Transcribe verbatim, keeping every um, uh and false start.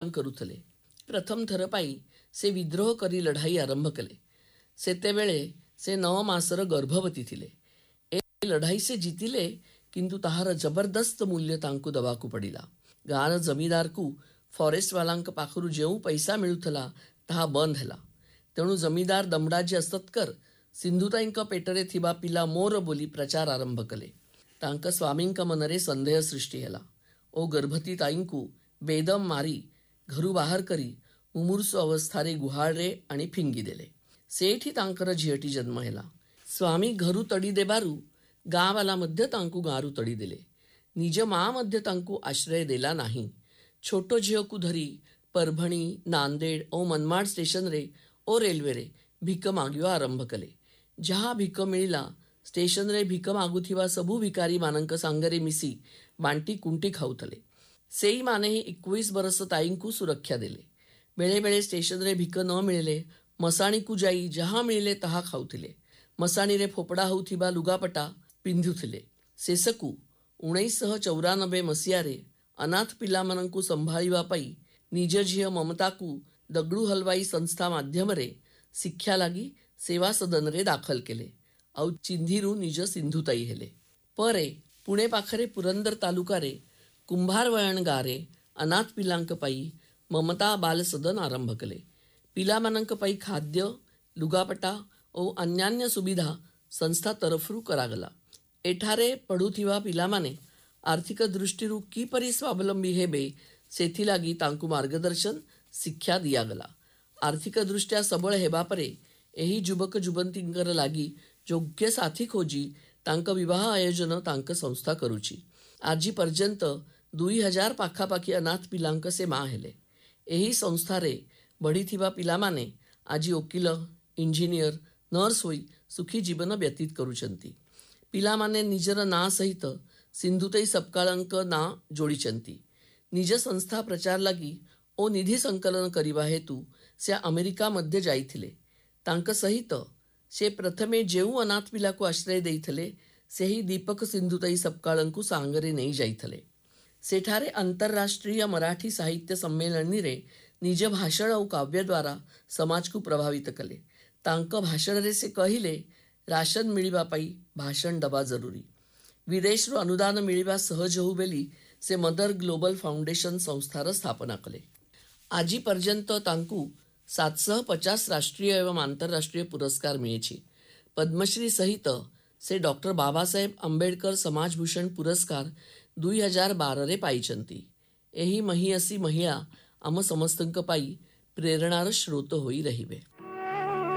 संग्राम करुथले। प्रथम थर पाई से विद्रोह करी लड़ाई आरंभ कले। सेतेबेले से नौ मासर गर्भवती थिले। ए लड़ाई से जीतिले, किंतु ताहार जबरदस्त मूल्य तांकु दबाकू पड़िला। गाँर जमीदार को फॉरेस्ट वालांक पाखरु जेउ पैसा मिलुथला ताहा बंद हैला। तेणु जमीदार दमड़ाजी असतकर सिंधुताईंक पेटरे थिबा पिला मोर बोली प्रचार आरंभ कले। तांक स्वामींक मनरे संदेह सृष्टि हैला। ओ गर्भवती ताईंकु बेदम मारी घरु बाहर करी मुमूर्षु अवस्थारे गुहाड़े आणि फिंगी देले। सेठी तांकर झियटी जन्म हैला। स्वामी घरु तड़ी देबारु गाँ वाला मध्य तांकु गाँरु तड़ी देले। निज माँ मध्य तांकु आश्रय देला नाही। छोटो झियकु धरी परभणी, नांदेड़ ओ मनमाड़ स्टेशन रे ओ रेलवे रे भिक मागिवा आरंभ कले। जहाँ भिक मिलिला स्टेशन रे भिक मागुथिबा सबु भिकारी मानंक सांगरे मिसी बांटी कुंटी खाउथले। सेई माने ही इक्कीस बरस ताईंकु सुरक्षा देले। बेले बेले स्टेशन रे भिक न मिले मसाणी कु जाई जहाँ मिले ताहा खाउथिले। मसाणी रे फोपड़ा होउथिबा लुगापटा पिंधुथिले। शेषकु उन्नीस चौरानबे मसीहारे अनाथ पिलामानंकु संभाळिबा पाई निज झिय ममताकु दगड़ू हलवाई संस्था माध्यम रे शिक्षा लागी सेवा सदन रे दाखल केले। आउ चिंधीरु निज सिंधुताई हेले। परे पुणे पाखरे पुरंदर तालुका रे कुंभारवयण गारे अनाथ पिलांक पाई ममता बाल सदन आरंभ कले। पिलामानंक पाई खाद्य, लुगापटा और अन्यान्य सुविधा संस्था तरफरु करागला। एठारे पढ़ुथिबा पिलामाने आर्थिक दृष्टिरु किपरि स्वावलंबी हेबे सेथिलागी तांकु मार्गदर्शन शिक्षा दियागला। आर्थिक दृष्टिया सबल हेबा परे एही युवक युवतींकर लागी योग्य साथी खोजी तांक विवाह आयोजन तांक संस्था करुची। आजी पर्यंत दुई हजार पाखापाखी अनाथ पिलांक से माँ हेले। एही संस्थारे बढ़ीथिबा पिलामाने आजी वकील, इंजीनियर, नर्स होई सुखी जीवन व्यतीत करुचंती। पिलामाने निजर ना सहित सिंधुताई सपकाळंक ना जोड़ीचंती। निज संस्था प्रचार लगी ओ निधि संकलन करिबा हेतु से अमेरिका मध्य जाइथिले। तांक सहित से प्रथमे जेउ अनाथ पिला को आश्रय देइथले से ही दीपक सिंधुताई सपकाळंकु सांगरे नहीं जाइथले। सेठारे अंतरराष्ट्रीय मराठी साहित्य सम्मेलन रे निज भाषण और काव्य द्वारा समाज को प्रभावित कले। तांक भाषण रे से कहिले राशन मिलिबा पाई भाषण दबा जरूरी। विदेश रो अनुदान मिलिबा सहज हो बेली से मदर ग्लोबल फाउंडेशन संस्थार स्थापना कले। आजी पर्यंत तांकु सात सौ पचास राष्ट्रीय एवं आंतरराष्ट्रीय पुरस्कार मिले। पद्मश्री सहित से डॉक्टर बाबा साहेब अंबेडकर समाजभूषण पुरस्कार दुई हजार बारह रे पाइचंती। एही महियसी महिला आम समस्तंक पाई प्रेरणार स्रोत होई रहिबे।